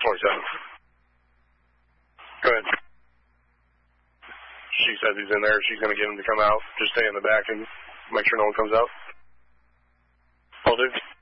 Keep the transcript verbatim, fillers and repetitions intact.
twenty-seven. Go ahead. She says he's in there. She's going to get him to come out. Just stay in the back and make sure no one comes out. Will do.